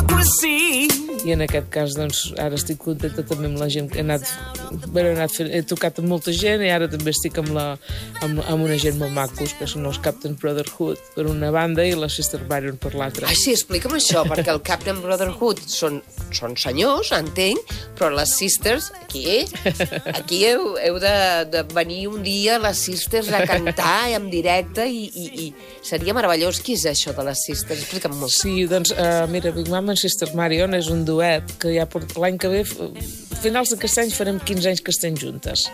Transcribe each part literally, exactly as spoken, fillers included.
hypocrisy. I en aquest cas, doncs, ara estic contenta també amb la gent que he anat... Bé, he, anat fent, he tocat amb molta gent i ara també estic amb, la, amb, amb una gent molt macos, que són els Captain Brotherhood per una banda i la Sister Byron per l'altra. Ai, sí, explica'm això, perquè el Captain Brotherhood són, són senyors, entenc, però les Sisters, aquí, aquí heu, heu de, de venir un dia les Sisters a cantar en directe i, i, i seria meravellós. Qui és això de les Sisters? Explica'm molt. Sí, doncs, uh, mira, Big Mama and Sister Marion és un duet que ja port... l'any que ve, a finals d'aquest any, farem quinze anys que estem juntes.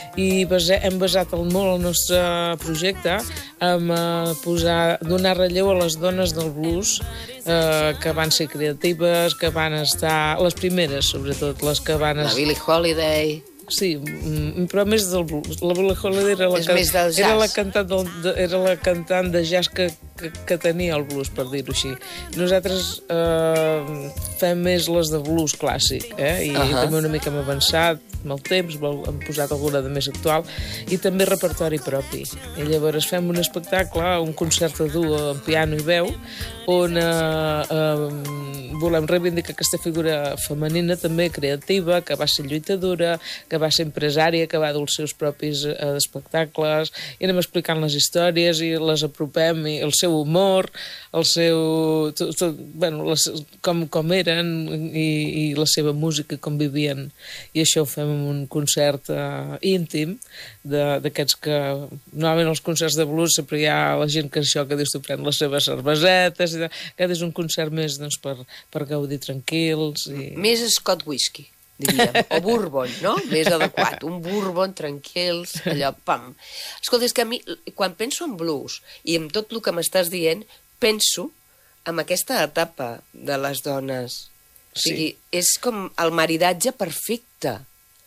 I base... hem basat el, molt el nostre projecte en uh, posar, donar relleu a les dones del blues uh, que van ser creatives, que van estar... les primeres, sobretot, les que van... La Billie Holiday... Sí, però més del blues. La Billie Holiday era la, És més del era jazz. la cantant del, de, era la cantant de jazz que, que, que tenia el blues, per dir-ho així. Nosaltres eh, fem més les de blues clàssic, eh? I, uh -huh. i també una mica hem avançat amb el temps, hem posat alguna de més actual, i també repertori propi. I llavors fem un espectacle, un concert a duo amb piano i veu, on eh, eh, volem reivindicar aquesta figura femenina també creativa, que va ser lluitadora, que va ser empresària, que va dur els seus propis eh, espectacles, i anem explicant les històries i les apropem, i el seu humor, el seu... Tot, tot, bueno, les, com, com eren i, i la seva música, com vivien. I això ho fem en un concert eh, íntim, d'aquests que... Normalment els concerts de blues sempre hi ha la gent que això, que dius, tu pren les seves cervesetes, i aquest és un concert més doncs, per, per gaudir tranquils. I... Més Scott Whisky, diríem, o Bourbon, no? Més adequat, un Bourbon tranquils, allò, pam. Escolta, és que a mi, quan penso en blues i en tot el que m'estàs dient, penso en aquesta etapa de les dones. O sigui, sí. És com el maridatge perfecte.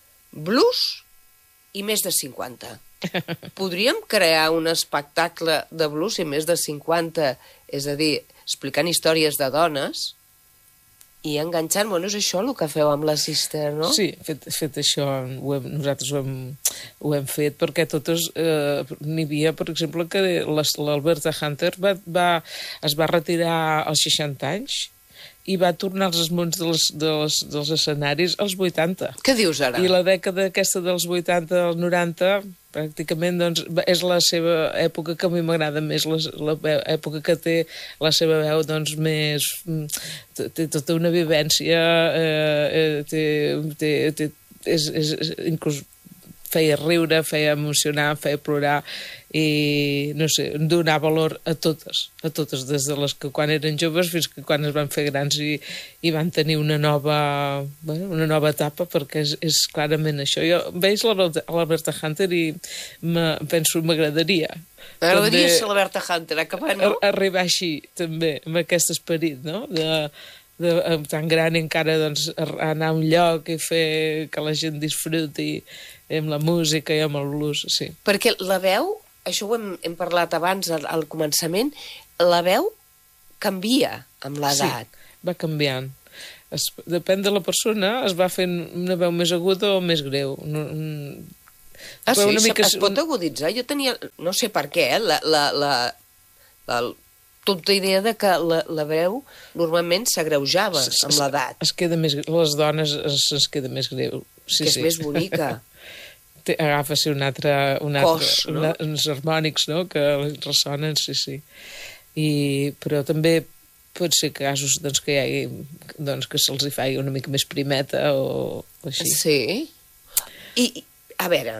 Blues i més de cinquanta. Podríem crear un espectacle de blues i més de cinquanta, és a dir, explicant històries de dones i enganxant, bueno, és això el que feu amb la Sister, no? Sí, fet, fet això, ho hem, nosaltres ho hem, ho hem fet, perquè totes, eh, n'hi havia, per exemple, que l'Alberta Hunter va, va, es va retirar als seixanta anys i va tornar als esmonts dels, dels, dels escenaris als vuitanta. Què dius ara? I la dècada aquesta dels vuitanta als noranta, pràcticament, doncs, és la seva època que a mi m'agrada més, la, la època que té la seva veu, doncs, més... té tota una vivència, eh, té, té, té, és, és, inclús feia riure, feia emocionar, feia plorar i, no sé, donar valor a totes, a totes, des de les que quan eren joves fins que quan es van fer grans i, i van tenir una nova, bueno, una nova etapa, perquè és, és clarament això. Jo veig l'Alberta Hunter i penso, m'agradaria. M'agradaria ser l'Alberta Hunter, acabant, no? Arribar així, també, amb aquest esperit, no?, de... De, tan gran i encara doncs, anar a un lloc i fer que la gent disfruti amb la música i amb el blues, sí. Perquè la veu, això ho hem, hem parlat abans al, al començament, la veu canvia amb l'edat. Sí, va canviant. Es, depèn de la persona, es va fent una veu més aguda o més greu. No, ah, sí? Una mica... Es pot aguditzar? Jo tenia, no sé per què, eh, la... la, la, la tota idea de que la, la veu normalment s'agreujava amb l'edat. Es queda més... Les dones es, es queda més greu. Sí, que és sí. més bonica. Agafa un altre... Un altre Cos, no? Una, uns harmònics, no?, que ressonen, sí, sí. I, però també pot ser casos doncs, que hi hagi, doncs, que se'ls hi faci una mica més primeta o, o així. Sí. I, a veure,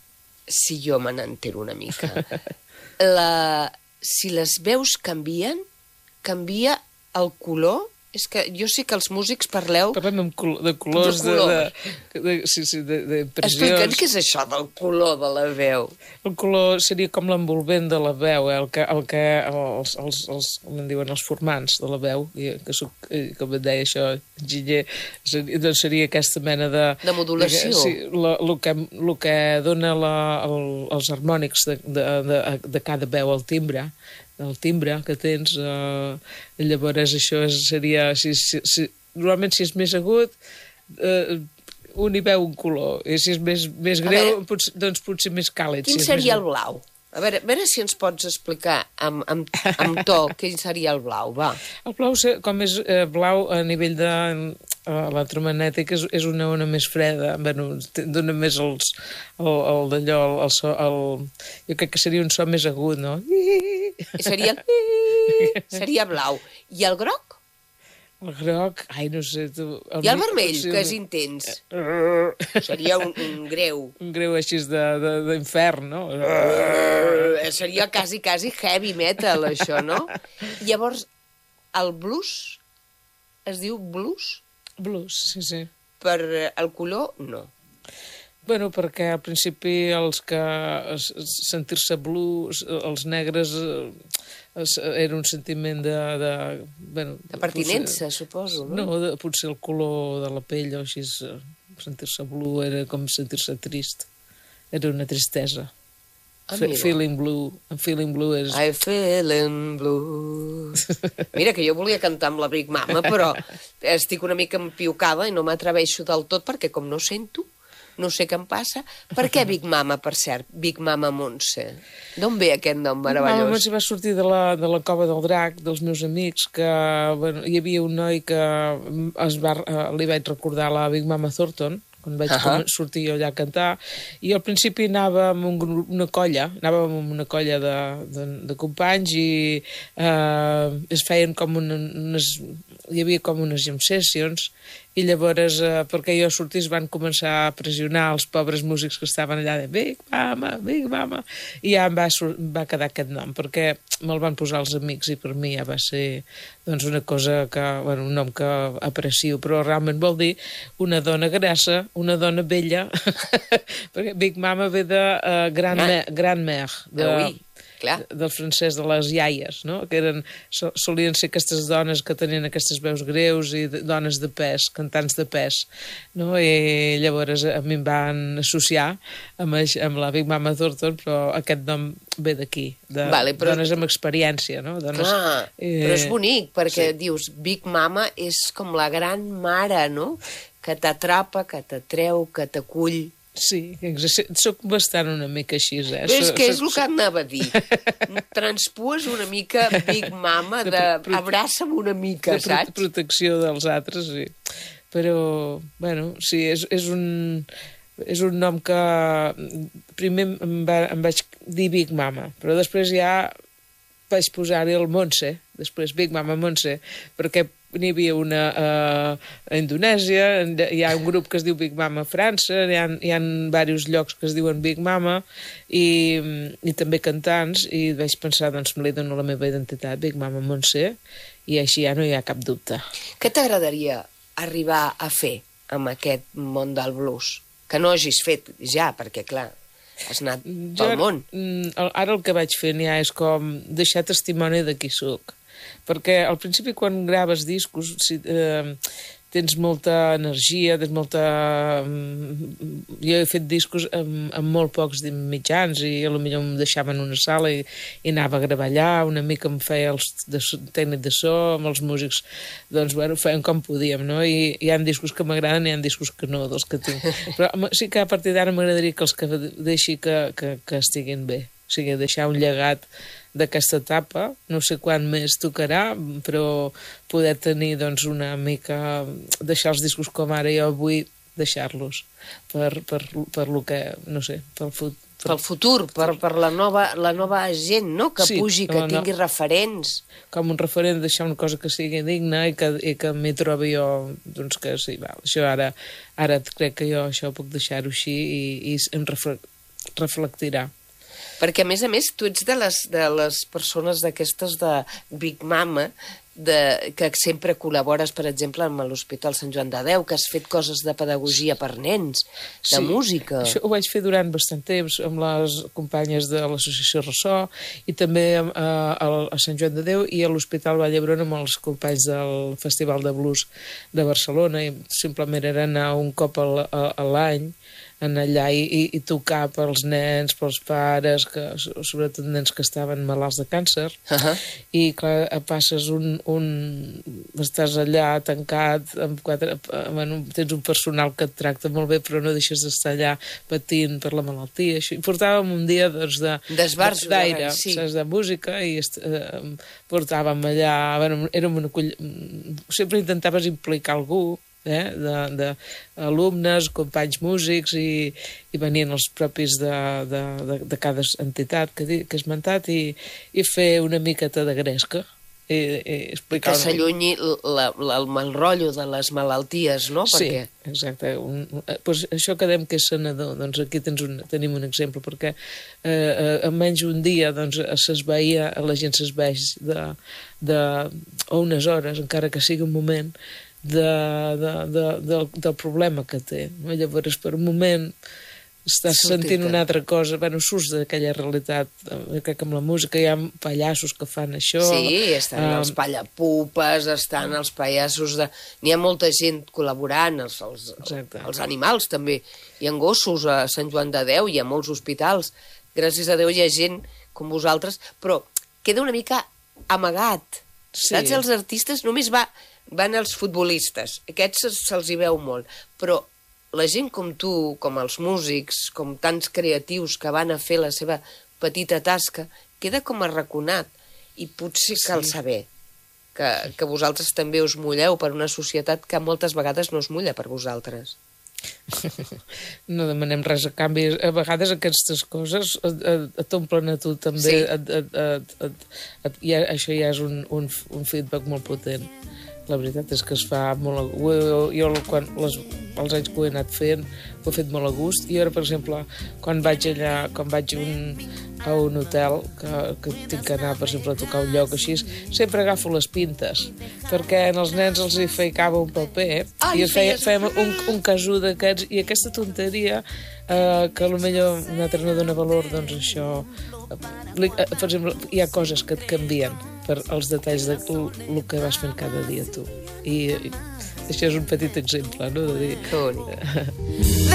si jo me n'entero una mica, la... si les veus canvien, canvia el color. És que jo sé que els músics parleu... Parlem col de colors, de, colors. de, de, sí, sí, de, de pressions. Explica'ns què és això del color de la veu. El color seria com l'envolvent de la veu, eh? el que, el que els, els, els, com en diuen, els formants de la veu, que soc, com et deia això, enginyer, seria, doncs seria aquesta mena de... De modulació. De, sí, el que, lo que dona la, el, els harmònics de, de, de, de cada veu, el timbre, el timbre que tens, eh, llavors això seria, si, si, si, normalment si és més agut, eh, un hi veu un color, i si és més, més greu, potser, doncs potser més càlid. Quin si seria més... el blau? A veure, a veure si ens pots explicar amb, amb, amb to què seria el blau, va. El blau, com és eh, blau a nivell de eh, electromagnètic, és, és una ona més freda, bueno, dona més els, el, el d'allò, el, el so, el, jo crec que seria un so més agut, no? Seria el... seria blau. I el groc? El groc, ai, no sé... Tu, el I el vermell, sí, que és intens. Seria un, un greu. Un greu així d'infern, no? Seria quasi, quasi heavy metal, això, no? Llavors, el blues es diu blues? Blues, sí, sí. Per el color, no. Bueno, perquè al principi els que sentir-se blues, els negres, era un sentiment de... De, bueno, de pertinença, potser, suposo, no? No, de, potser el color de la pell o així, sentir-se blue era com sentir-se trist. Era una tristesa. Ah, feeling blue. I'm feeling blue és... I'm feeling blue. Mira, que jo volia cantar amb la Big Mama, però estic una mica empiucada i no m'atreveixo del tot perquè com no sento, no sé què em passa. Per què Big Mama, per cert? Big Mama Montse. D'on ve aquest nom meravellós? Mama Montse va sortir de la, de la cova del drac, dels meus amics, que bueno, hi havia un noi que es va, li vaig recordar la Big Mama Thornton, quan vaig uh -huh. sortir allà a cantar, i al principi anava amb un grup, una colla, anàvem amb una colla de, de, de companys i eh, es feien com una, unes... hi havia com unes jam sessions, i llavors, eh, perquè jo sortís, van començar a pressionar els pobres músics que estaven allà de Big Mama, Big Mama, i ja em va, va quedar aquest nom, perquè me'l van posar els amics i per mi ja va ser doncs, una cosa que, bueno, un nom que aprecio, però realment vol dir una dona grassa, una dona vella, perquè Big Mama ve de uh, Grand-Mère, Grand-Mère, de... Oui. Clar. Del francès de les iaies, no? Que eren, solien ser aquestes dones que tenien aquestes veus greus i de, dones de pes, cantants de pes, no? I llavors a mi em van associar amb, amb la Big Mama Thornton, però aquest nom ve d'aquí, de vale, però... dones amb experiència, no? Dones, Clar, eh... però és bonic, perquè sí. Dius, Big Mama és com la gran mare, no? Que t'atrapa, que t'atreu, que t'acull. Sí, soc bastant una mica així, eh? És que és el que anava a dir. Transpues una mica Big Mama, de, de abraça'm una mica, de saps? De protecció dels altres, sí. Però, bueno, sí, és, és un... És un nom que primer em, va, em vaig dir Big Mama, però després ja vaig posar-hi el Montse, després Big Mama Montse, perquè n'hi havia una uh, a Indonèsia, hi ha un grup que es diu Big Mama a França, hi ha, hi ha diversos llocs que es diuen Big Mama i, i també cantants, i vaig pensar, doncs me li dono la meva identitat, Big Mama Montse, i així ja no hi ha cap dubte. Què t'agradaria arribar a fer amb aquest món del blues? Que no hagis fet ja, perquè clar, has anat jo, pel món. Ara el que vaig fent ja és com deixar testimoni de qui soc. Perquè al principi quan graves discos si, eh, tens molta energia, tens molta... Jo he fet discos amb, amb molt pocs mitjans i potser em deixaven una sala i, i anava a gravar allà, una mica em feia el de, tècnic de so, amb els músics, doncs, bueno, feien com podíem, no? I hi ha discos que m'agraden i hi ha discos que no, dels que tinc. Però sí que a partir d'ara m'agradaria que els que deixi que, que, que estiguin bé. O sigui, deixar un llegat d'aquesta etapa, no sé quan més tocarà, però poder tenir doncs, una mica, deixar els discos com ara jo vull deixar-los per, per, per lo que, no sé, pel futur. Per... Pel futur, per, per la, nova, la nova gent, no? Que sí, pugi, que no, tingui no. referents. Com un referent, deixar una cosa que sigui digna i que, i que m'hi trobi jo, doncs que sí, val, això ara, ara crec que jo això puc deixar-ho així i, i em reflectirà. Perquè, a més a més, tu ets de les, de les persones d'aquestes de Big Mama, de, que sempre col·labores, per exemple, amb l'Hospital Sant Joan de Déu, que has fet coses de pedagogia per nens, de sí, música. Això ho vaig fer durant bastant temps amb les companyes de l'Associació Ressò i també a, a, a Sant Joan de Déu i a l'Hospital Vall d'Hebron amb els companys del Festival de Blues de Barcelona, i simplement era anar un cop a, a, a l'any anar allà i, i, i tocar pels nens, pels pares, que, sobretot nens que estaven malalts de càncer, uh-huh. i clar, passes un, un... estàs allà tancat, amb quatre, bueno, tens un personal que et tracta molt bé, però no deixes d'estar allà patint per la malaltia. Això. I portàvem un dia doncs, de, d'esbarjo d'aire, sí. saps, de música, i eh, portàvem allà... Bueno, érem una coll... Sempre intentaves implicar algú, eh, d'alumnes, companys músics, i, i venien els propis de, de, de, de cada entitat que, que he esmentat, i, i fer una miqueta de gresca. I, i explicar... Que s'allunyi el mal rotllo de les malalties, no? Sí, perquè... exacte. Un, pues això que dèiem que és sanador, doncs aquí tens un, tenim un exemple, perquè eh, en menys un dia doncs, s'esveia, la gent s'esveix de, de, o unes hores, encara que sigui un moment, de, de, de, de, del problema que té. No? Llavors, per un moment, estàs Sortita. sentint una altra cosa, bueno, surts d'aquella realitat. Crec que amb la música hi ha pallassos que fan això. Sí, estan um, els pallapupes, estan els pallassos de... N'hi ha molta gent col·laborant, els, els, els animals també. Hi ha gossos a Sant Joan de Déu, hi ha molts hospitals. Gràcies a Déu hi ha gent com vosaltres, però queda una mica amagat. Sí. Saps? Els artistes només va... van els futbolistes, aquests se'ls hi veu molt, però la gent com tu, com els músics, com tants creatius que van a fer la seva petita tasca, queda com arraconat, i potser cal sí. saber que, que vosaltres també us mulleu per una societat que moltes vegades no es mulla per vosaltres. No demanem res a canvi. A vegades aquestes coses t'omplen a tu també. Sí. Et, et, et, et, et, ja, això ja és un, un, un feedback molt potent. La veritat és que es fa molt... Jo, jo quan, les, els anys que ho he anat fent, ho he fet molt a gust. I ara, per exemple, quan vaig allà, quan vaig un, a un hotel, que, que tinc que anar, per exemple, a tocar un lloc així, sempre agafo les pintes, perquè als nens els hi feicava un paper, Ai, i feia, fèiem un, un casú d'aquests, i aquesta tonteria, eh, que potser un altre no dona valor, doncs això... Eh, per exemple, hi ha coses que et canvien per els detalls de el que vas fent cada dia tu. I, i això és un petit exemple, no? De dir... Que bonic.